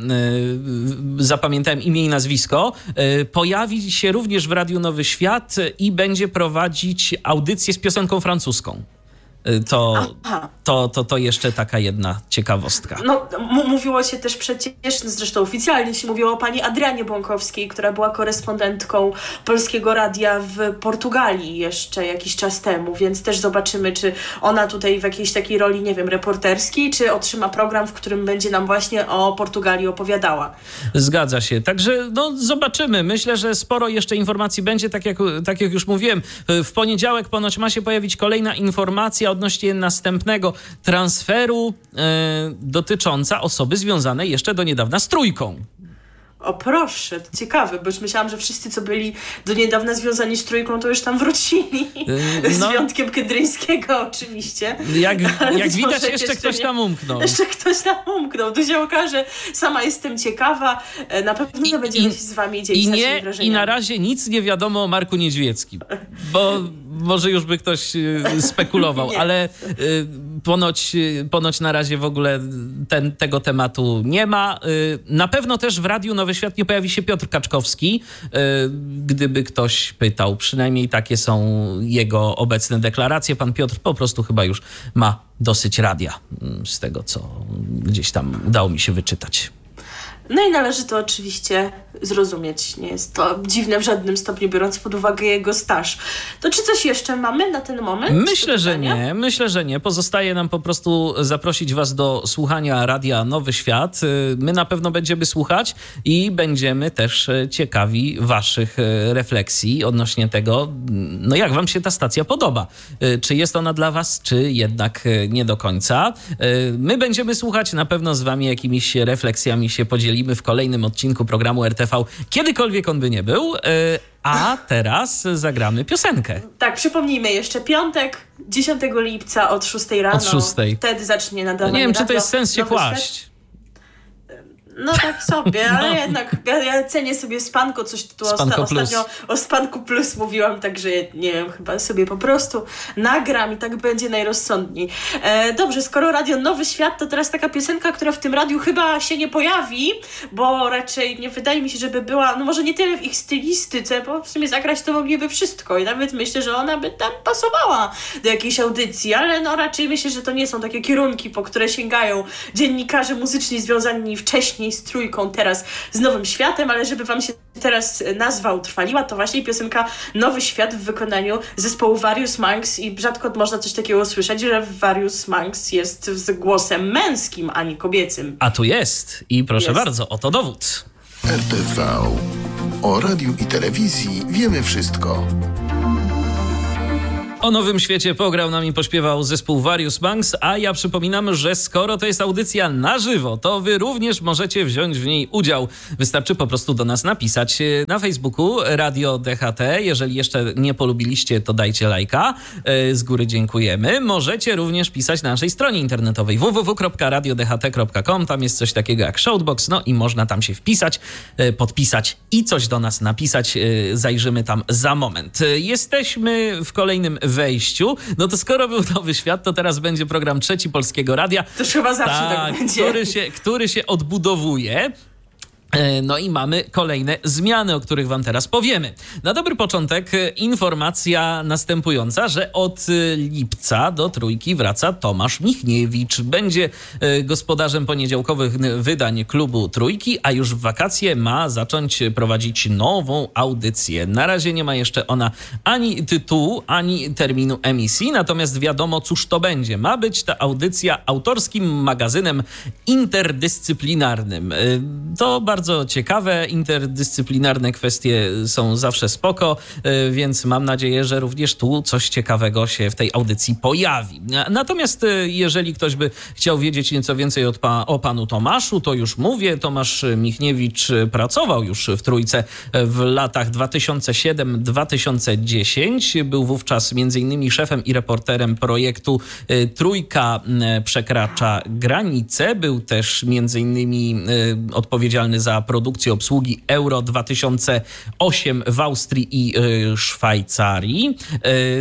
y, zapamiętałem imię i nazwisko, y, pojawi się również w Radiu Nowy Świat i będzie prowadzić audycję z piosenką francuską. Y, To, Aha. to, to, to jeszcze taka jedna ciekawostka. No, m- mówiło się też przecież, zresztą oficjalnie się mówiło o pani Adrianie Bąkowskiej, która była korespondentką Polskiego Radia w Portugalii jeszcze jakiś czas temu, więc też zobaczymy, czy ona tutaj w jakiejś takiej roli, nie wiem, reporterskiej, czy otrzyma program, w którym będzie nam właśnie o Portugalii opowiadała. Zgadza się. Także no, zobaczymy. Myślę, że sporo jeszcze informacji będzie, tak jak, tak jak już mówiłem. W poniedziałek ponoć ma się pojawić kolejna informacja odnośnie następnego transferu e, dotycząca osoby związanej jeszcze do niedawna z Trójką. O proszę, to ciekawe, bo już myślałam, że wszyscy, co byli do niedawna związani z Trójką, to już tam wrócili. Yy, Z no. wyjątkiem Kydryńskiego oczywiście. Jak, Ale jak być widać, może jeszcze ktoś nie- tam umknął. Jeszcze ktoś tam umknął. Tu się okaże, sama jestem ciekawa. E, Na pewno I- będziemy i- się z wami dzielić I, naszymi nie, wrażeniami. I na razie nic nie wiadomo o Marku Niedźwieckim, bo może już by ktoś y, spekulował, Nie. ale y, ponoć, y, ponoć na razie w ogóle ten, tego tematu nie ma. Y, na pewno też w Radiu Nowy Świat nie pojawi się Piotr Kaczkowski, y, gdyby ktoś pytał. Przynajmniej takie są jego obecne deklaracje. Pan Piotr po prostu chyba już ma dosyć radia, y, z tego co gdzieś tam udało mi się wyczytać. No i należy to oczywiście zrozumieć. Nie jest to dziwne w żadnym stopniu, biorąc pod uwagę jego staż. To czy coś jeszcze mamy na ten moment? Myślę, Do że pytania? nie. Myślę, że nie. Pozostaje nam po prostu zaprosić was do słuchania Radia Nowy Świat. My na pewno będziemy słuchać i będziemy też ciekawi waszych refleksji odnośnie tego, no jak wam się ta stacja podoba. Czy jest ona dla was, czy jednak nie do końca. My będziemy słuchać, na pewno z wami jakimiś refleksjami się podzielimy w kolejnym odcinku programu R T V, kiedykolwiek on by nie był. A teraz zagramy piosenkę. Tak, przypomnijmy jeszcze piątek, dziesiątego lipca od szóstej rano. Od szóstej. Wtedy zacznie No nadawanie nie wiem, czy to radio jest sens się Nowy Świat. kłaść. No tak sobie, ale No. jednak ja, ja cenię sobie Spanko, coś tu Spanko osta- Plus. ostatnio o Spanku Plus mówiłam, także nie wiem, chyba sobie po prostu nagram i tak będzie najrozsądniej. E, dobrze, skoro Radio Nowy Świat, to teraz taka piosenka, która w tym radiu chyba się nie pojawi, bo raczej nie wydaje mi się, żeby była, no może nie tyle w ich stylistyce, bo w sumie zagrać to mogliby wszystko i nawet myślę, że ona by tam pasowała do jakiejś audycji, ale no raczej myślę, że to nie są takie kierunki, po które sięgają dziennikarze muzyczni związani wcześniej wcześniej z Trójką, teraz z Nowym Światem, ale żeby wam się teraz nazwa utrwaliła, to właśnie piosenka Nowy Świat w wykonaniu zespołu Various Monks i rzadko można coś takiego usłyszeć, że Various Monks jest z głosem męskim, a nie kobiecym. A tu jest i proszę Jest. bardzo, oto dowód. R T V. O radiu i telewizji wiemy wszystko. O Nowym Świecie pograł nam i pośpiewał zespół Various Monks, a ja przypominam, że skoro to jest audycja na żywo, to wy również możecie wziąć w niej udział. Wystarczy po prostu do nas napisać na Facebooku Radio D H T. Jeżeli jeszcze nie polubiliście, to dajcie lajka. Z góry dziękujemy. Możecie również pisać na naszej stronie internetowej w w w kropka radio d h t kropka com. Tam jest coś takiego jak Shoutbox, no i można tam się wpisać, podpisać i coś do nas napisać. Zajrzymy tam za moment. Jesteśmy w kolejnym wejściu. No to skoro był Nowy Świat, to teraz będzie program Trzeci Polskiego Radia. To już chyba zawsze tak, tak będzie. Który się, który się odbudowuje. No i mamy kolejne zmiany, o których wam teraz powiemy. Na dobry początek informacja następująca, że od lipca do Trójki wraca Tomasz Michniewicz. Będzie gospodarzem poniedziałkowych wydań klubu Trójki, a już w wakacje ma zacząć prowadzić nową audycję. Na razie nie ma jeszcze ona ani tytułu, ani terminu emisji, natomiast wiadomo, cóż to będzie. Ma być ta audycja autorskim magazynem interdyscyplinarnym. To bardzo Bardzo ciekawe, interdyscyplinarne kwestie są zawsze spoko, więc mam nadzieję, że również tu coś ciekawego się w tej audycji pojawi. Natomiast jeżeli ktoś by chciał wiedzieć nieco więcej od pa, o panu Tomaszu, to już mówię, Tomasz Michniewicz pracował już w Trójce w latach dwa tysiące siódmy do dwa tysiące dziesiątego. Był wówczas między innymi szefem i reporterem projektu Trójka przekracza granice. Był też między innymi odpowiedzialny za produkcję obsługi Euro dwa tysiące osiem w Austrii i y, Szwajcarii y,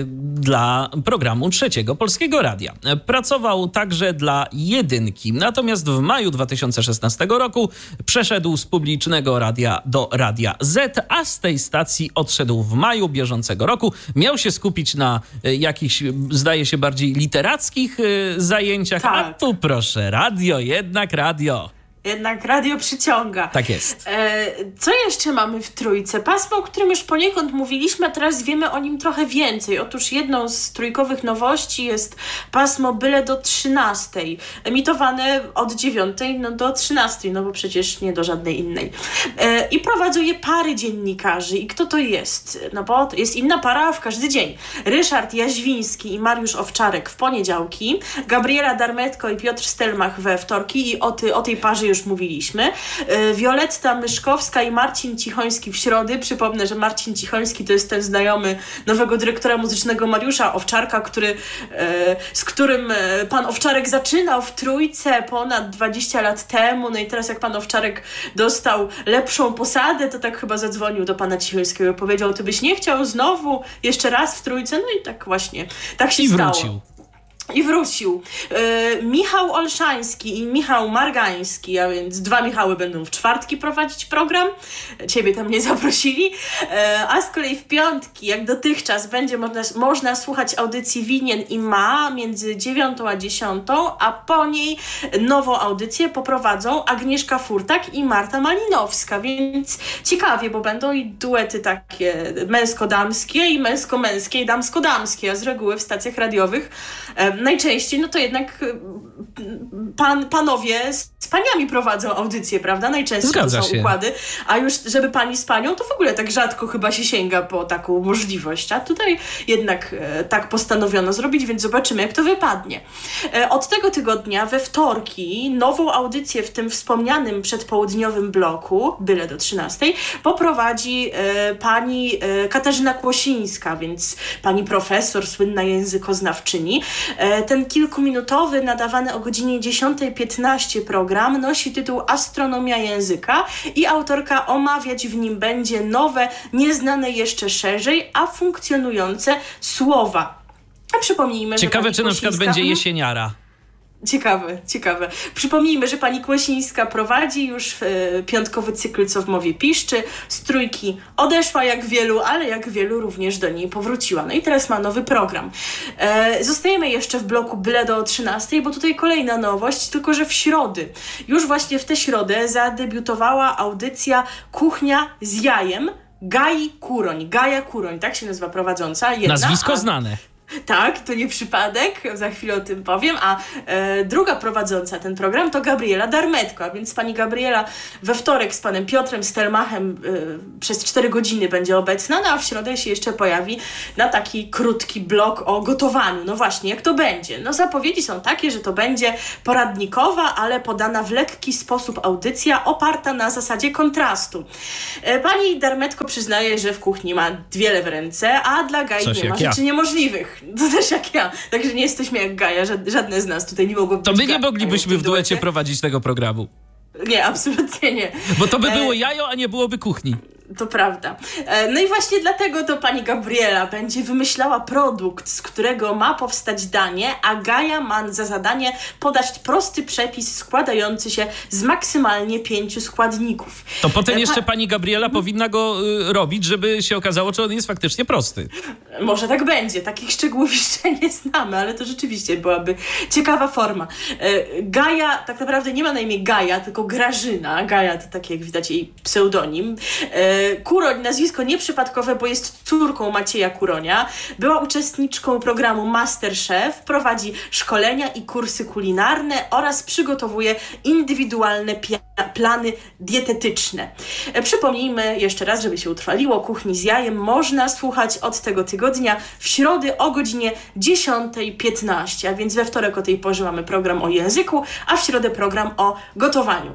dla programu Trzeciego Polskiego Radia. Pracował także dla Jedynki, natomiast w maju dwa tysiące szesnastego roku przeszedł z publicznego radia do Radia Z, a z tej stacji odszedł w maju bieżącego roku. Miał się skupić na y, jakichś, zdaje się, bardziej literackich y, zajęciach, tak. A tu proszę, radio, jednak radio. Jednak radio przyciąga. Tak jest. E, co jeszcze mamy w Trójce? Pasmo, o którym już poniekąd mówiliśmy, a teraz wiemy o nim trochę więcej. Otóż jedną z trójkowych nowości jest pasmo byle do trzynastej. Emitowane od dziewiątej no do trzynastej, no bo przecież nie do żadnej innej. E, I prowadzą je pary dziennikarzy. I kto to jest? No bo to jest inna para w każdy dzień. Ryszard Jaźwiński i Mariusz Owczarek w poniedziałki, Gabriela Darmetko i Piotr Stelmach we wtorki i o, ty, o tej parze już mówiliśmy. Wioletta Myszkowska i Marcin Cichoński w środy. Przypomnę, że Marcin Cichoński to jest ten znajomy nowego dyrektora muzycznego Mariusza Owczarka, który, z którym pan Owczarek zaczynał w Trójce ponad dwadzieścia lat temu. No i teraz jak pan Owczarek dostał lepszą posadę, to tak chyba zadzwonił do pana Cichońskiego i powiedział, ty byś nie chciał znowu jeszcze raz w Trójce? No i tak właśnie, tak się I stało. wrócił. I wrócił. E, Michał Olszański i Michał Margański, a więc dwa Michały będą w czwartki prowadzić program. Ciebie tam nie zaprosili. E, a z kolei w piątki, jak dotychczas, będzie można, można słuchać audycji Winien i Ma między dziewiątą a dziesiątą, a po niej nową audycję poprowadzą Agnieszka Furtak i Marta Malinowska, więc ciekawie, bo będą i duety takie męsko-damskie i męsko-męskie i damsko-damskie, a z reguły w stacjach radiowych e, najczęściej, no to jednak pan, panowie z paniami prowadzą audycję, prawda? Najczęściej Zgadza to są się. układy, a już żeby pani z panią, to w ogóle tak rzadko chyba się sięga po taką możliwość, a tutaj jednak e, tak postanowiono zrobić, więc zobaczymy, jak to wypadnie. E, od tego tygodnia we wtorki nową audycję w tym wspomnianym przedpołudniowym bloku, byle do trzynastej, poprowadzi e, pani e, Katarzyna Kłosińska, więc pani profesor, słynna językoznawczyni. Ten kilkuminutowy, nadawany o godzinie dziesiątej piętnaście program nosi tytuł Astronomia języka i autorka omawiać w nim będzie nowe, nieznane jeszcze szerzej, a funkcjonujące słowa. A przypomnijmy, Ciekawe, że czy na przykład Kłosińska... będzie jesieniara. Ciekawe, ciekawe. Przypomnijmy, że pani Kłosińska prowadzi już e, piątkowy cykl Co w mowie piszczy. Z trójki odeszła jak wielu, ale jak wielu również do niej powróciła. No i teraz ma nowy program. E, zostajemy jeszcze w bloku byle do trzynastej, bo tutaj kolejna nowość, tylko że w środy. Już właśnie w tę środę zadebiutowała audycja Kuchnia z jajem Gai Kuroń. Gaja Kuroń, tak się nazywa prowadząca. Jedna, Nazwisko a... znane. Tak, to nie przypadek, za chwilę o tym powiem, a e, druga prowadząca ten program to Gabriela Darmetko, a więc pani Gabriela we wtorek z panem Piotrem Stelmachem e, przez cztery godziny będzie obecna, no a w środę się jeszcze pojawi na taki krótki blok o gotowaniu. No właśnie, jak to będzie? No zapowiedzi są takie, że to będzie poradnikowa, ale podana w lekki sposób audycja oparta na zasadzie kontrastu. E, pani Darmetko przyznaje, że w kuchni ma wiele w ręce, a dla Gai Coś nie ma jak ja. rzeczy niemożliwych. To też jak ja. Także nie jesteśmy jak Gaja. Żadne z nas tutaj nie mogło być. To my nie Gają moglibyśmy w duecie duecie prowadzić tego programu. Nie, absolutnie nie. Bo to by E, było jajo, a nie byłoby kuchni. To prawda. E, No i właśnie dlatego to pani Gabriela będzie wymyślała produkt, z którego ma powstać danie, a Gaja ma za zadanie podać prosty przepis składający się z maksymalnie pięciu składników. To potem E, jeszcze pa- pani Gabriela powinna go y, robić, żeby się okazało, czy on jest faktycznie prosty. Może tak będzie. Takich szczegółów jeszcze nie znamy, ale to rzeczywiście byłaby ciekawa forma. E, Gaja tak naprawdę nie ma na imię Gaja, tylko Grażyna. Gaja to taki, jak widać, jej pseudonim. E, Kuroń, nazwisko nieprzypadkowe, bo jest córką Macieja Kuronia. Była uczestniczką programu MasterChef, prowadzi szkolenia i kursy kulinarne oraz przygotowuje indywidualne pia- plany dietetyczne. E, Przypomnijmy jeszcze raz, żeby się utrwaliło, Kuchni z jajem można słuchać od tego tygodnia w środę o godzinie dziesiąta piętnaście, a więc we wtorek o tej porze mamy program o języku, a w środę program o gotowaniu.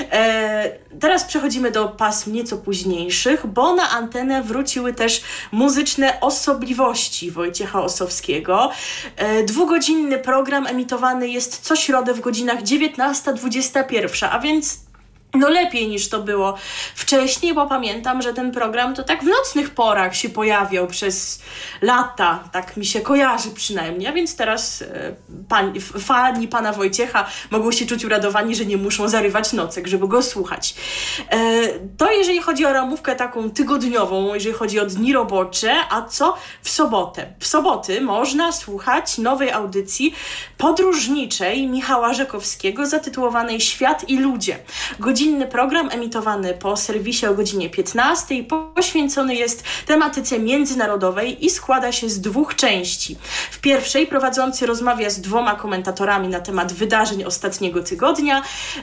E, teraz przechodzimy do pasm nieco późniejszych, bo na antenę wróciły też muzyczne osobliwości Wojciecha Ossowskiego. E, dwugodzinny program emitowany jest co środę w godzinach dziewiętnasta dwudziesta pierwsza, a więc no lepiej niż to było wcześniej, bo pamiętam, że ten program to tak w nocnych porach się pojawiał przez lata, tak mi się kojarzy przynajmniej, a więc teraz e, pani, fani pana Wojciecha mogą się czuć uradowani, że nie muszą zarywać nocek, żeby go słuchać. E, to jeżeli chodzi o ramówkę taką tygodniową, jeżeli chodzi o dni robocze, a co w sobotę? W soboty można słuchać nowej audycji podróżniczej Michała Rzekowskiego zatytułowanej Świat i ludzie. Godzinny program emitowany po serwisie o godzinie piętnastej poświęcony jest tematyce międzynarodowej i składa się z dwóch części. W pierwszej prowadzący rozmawia z dwoma komentatorami na temat wydarzeń ostatniego tygodnia,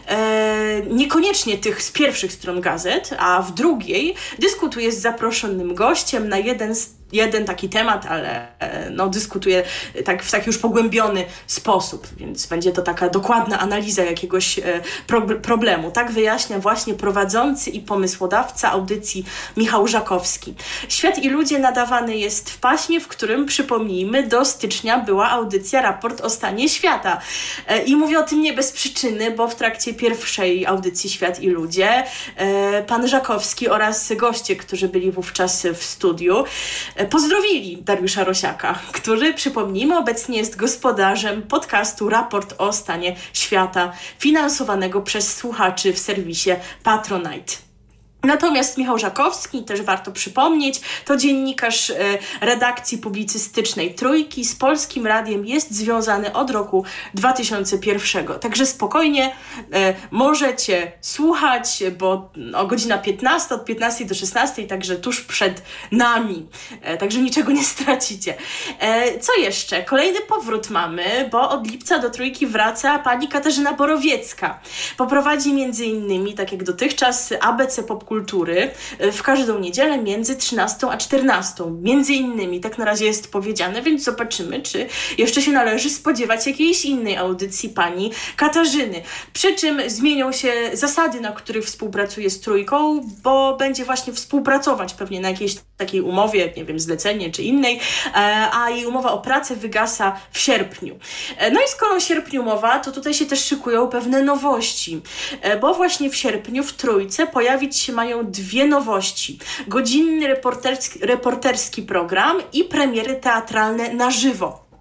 e, niekoniecznie tych z pierwszych stron gazet, a w drugiej dyskutuje z zaproszonym gościem na jeden z jeden taki temat, ale no, dyskutuje tak, w taki już pogłębiony sposób, więc będzie to taka dokładna analiza jakiegoś e, pro, problemu. Tak wyjaśnia właśnie prowadzący i pomysłodawca audycji Michał Żakowski. Świat i ludzie nadawany jest w paśmie, w którym, przypomnijmy, do stycznia była audycja Raport o stanie świata. E, I mówię o tym nie bez przyczyny, bo w trakcie pierwszej audycji Świat i ludzie e, pan Żakowski oraz goście, którzy byli wówczas w studiu, pozdrowili Dariusza Rosiaka, który, przypomnijmy, obecnie jest gospodarzem podcastu Raport o stanie świata, finansowanego przez słuchaczy w serwisie Patronite. Natomiast Michał Żakowski, też warto przypomnieć, to dziennikarz e, redakcji publicystycznej Trójki, z Polskim Radiem jest związany od roku dwa tysiące pierwszego. Także spokojnie e, możecie słuchać, bo o godzina piętnasta, od piętnastej do szesnastej, także tuż przed nami. E, także niczego nie stracicie. E, co jeszcze? Kolejny powrót mamy, bo od lipca do Trójki wraca pani Katarzyna Borowiecka. Poprowadzi między innymi, tak jak dotychczas, A B C Popkultury Kultury w każdą niedzielę między trzynastą a czternastą. Między innymi, tak na razie jest powiedziane, więc zobaczymy, czy jeszcze się należy spodziewać jakiejś innej audycji pani Katarzyny. Przy czym zmienią się zasady, na których współpracuje z Trójką, bo będzie właśnie współpracować pewnie na jakiejś takiej umowie, nie wiem, zlecenie czy innej, a jej umowa o pracę wygasa w sierpniu. No i skoro o sierpniu mowa, to tutaj się też szykują pewne nowości, bo właśnie w sierpniu w Trójce pojawić się mają dwie nowości. Godzinny reporterski, reporterski program i premiery teatralne na żywo.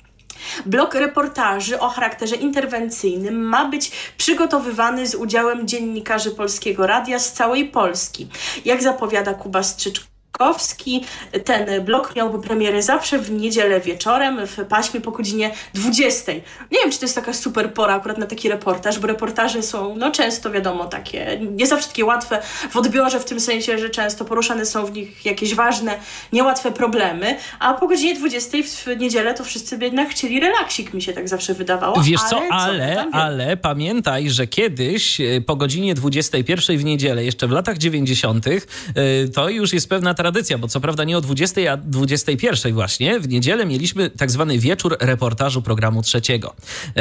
Blok reportaży o charakterze interwencyjnym ma być przygotowywany z udziałem dziennikarzy Polskiego Radia z całej Polski. Jak zapowiada Kuba Strzyczkowski, ten blok miałby premierę zawsze w niedzielę wieczorem w paśmie po godzinie dwudziestej. Nie wiem, czy to jest taka super pora akurat na taki reportaż, bo reportaże są no często, wiadomo, takie, nie zawsze takie łatwe w odbiorze, w tym sensie, że często poruszane są w nich jakieś ważne, niełatwe problemy, a po godzinie dwudziestej w niedzielę to wszyscy by jednak chcieli relaksik, mi się tak zawsze wydawało. Wiesz ale co, co ale, ale pamiętaj, że kiedyś po godzinie dwudziestej pierwszej w niedzielę, jeszcze w latach dziewięćdziesiątych, to już jest pewna tradycja, bo co prawda nie o dwudziestej, a dwudziestej pierwszej właśnie. W niedzielę mieliśmy tak zwany wieczór reportażu programu trzeciego.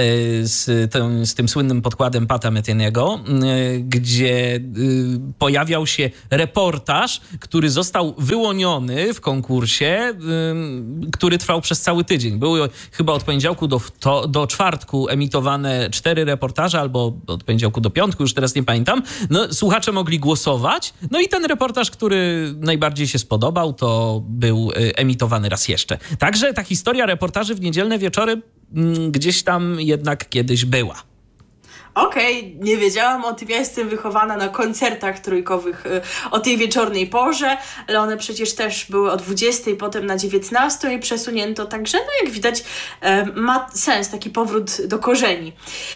Z, tym, z tym słynnym podkładem Pata Metheniego, gdzie pojawiał się reportaż, który został wyłoniony w konkursie, który trwał przez cały tydzień. Były chyba od poniedziałku do, to, do czwartku emitowane cztery reportaże, albo od poniedziałku do piątku, już teraz nie pamiętam. No, słuchacze mogli głosować, no i ten reportaż, który najbardziej się spodobał, to był emitowany raz jeszcze. Także ta historia reportaży w niedzielne wieczory m, gdzieś tam jednak kiedyś była. Okej, okay, nie wiedziałam o tym. Ja jestem wychowana na koncertach trójkowych y, o tej wieczornej porze, ale one przecież też były o dwudziestej, potem na dziewiętnastą i przesunięto, także no jak widać y, ma sens taki powrót do korzeni.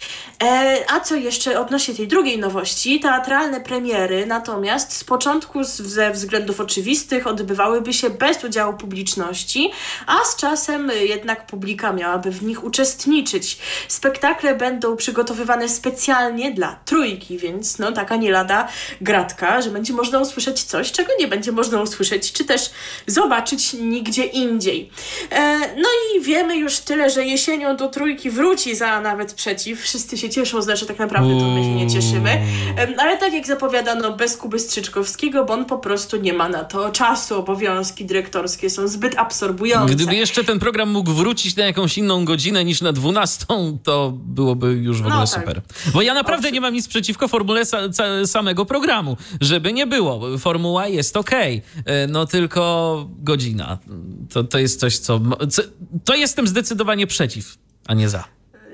E, a co jeszcze odnośnie tej drugiej nowości, teatralne premiery natomiast z początku z, ze względów oczywistych odbywałyby się bez udziału publiczności, a z czasem jednak publika miałaby w nich uczestniczyć. Spektakle będą przygotowywane specjalnie dla trójki, więc no taka nie lada gratka, że będzie można usłyszeć coś, czego nie będzie można usłyszeć, czy też zobaczyć nigdzie indziej. E, no i wiemy już tyle, że jesienią do trójki wróci za, a nawet przeciw. Wszyscy się cieszą, znaczy tak naprawdę to my się nie cieszymy. Ale tak jak zapowiadano, bez Kuby Strzyczkowskiego, bo on po prostu nie ma na to czasu. Obowiązki dyrektorskie są zbyt absorbujące. Gdyby jeszcze ten program mógł wrócić na jakąś inną godzinę niż na dwunastą, to byłoby już w ogóle no, tak. super. Bo ja naprawdę Owszem. nie mam nic przeciwko formule sa- sa- samego programu. Żeby nie było. Formuła jest okej. Okay. No tylko godzina. To, to jest coś, co, co... To jestem zdecydowanie przeciw, a nie za.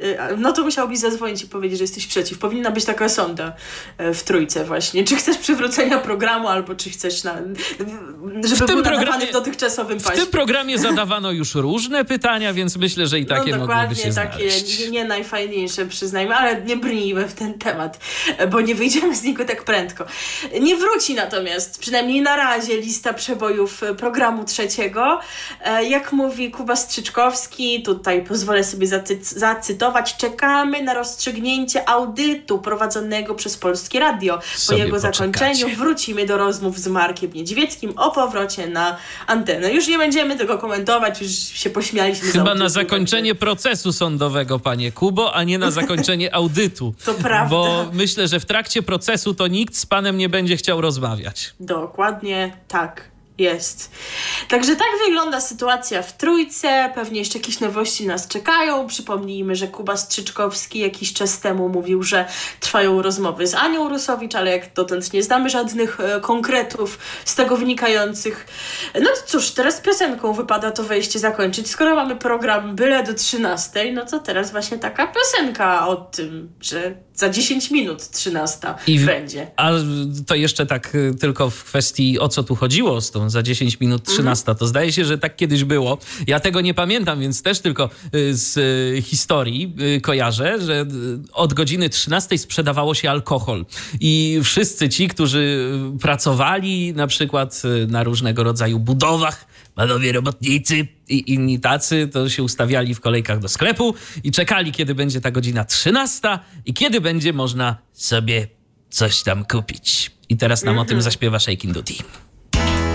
No to musiałbyś zadzwonić i powiedzieć, że jesteś przeciw. Powinna być taka sonda w trójce właśnie. Czy chcesz przywrócenia programu, albo czy chcesz, na, żeby był nadawany w dotychczasowym paśmie. W tym programie zadawano już różne pytania, więc myślę, że i takie no, mogłyby się takie znaleźć. Nie, nie najfajniejsze, przyznajmy, ale nie brnijmy w ten temat, bo nie wyjdziemy z niego tak prędko. Nie wróci natomiast, przynajmniej na razie, lista przebojów programu trzeciego. Jak mówi Kuba Strzyczkowski, tutaj pozwolę sobie zacy- zacytować, czekamy na rozstrzygnięcie audytu prowadzonego przez Polskie Radio. Po Sobie jego poczekacie. zakończeniu wrócimy do rozmów z Markiem Niedźwieckim o powrocie na antenę. Już nie będziemy tego komentować, już się pośmialiśmy. Chyba na zakończenie procesu sądowego, panie Kubo, a nie na zakończenie audytu. To prawda. Bo myślę, że w trakcie procesu to nikt z panem nie będzie chciał rozmawiać. Dokładnie tak. Jest. Także tak wygląda sytuacja w trójce. Pewnie jeszcze jakieś nowości nas czekają. Przypomnijmy, że Kuba Strzyczkowski jakiś czas temu mówił, że trwają rozmowy z Anią Rusowicz, ale jak dotąd nie znamy żadnych e, konkretów z tego wynikających. No to cóż, teraz piosenką wypada to wejście zakończyć. Skoro mamy program byle do trzynastej, no to teraz właśnie taka piosenka o tym, że za dziesięć minut trzynasta I w, będzie. A to jeszcze tak y, tylko w kwestii, o co tu chodziło z tą za dziesięć minut trzynasta. To zdaje się, że tak kiedyś było. Ja tego nie pamiętam, więc też tylko y, z y, historii y, kojarzę, że y, od godziny trzynastej sprzedawało się alkohol. I wszyscy ci, którzy pracowali na przykład y, na różnego rodzaju budowach, panowie robotnicy i inni tacy, to się ustawiali w kolejkach do sklepu i czekali, kiedy będzie ta godzina trzynasta i kiedy będzie można sobie coś tam kupić. I teraz nam mm-hmm. o tym zaśpiewa Shakin' Duty.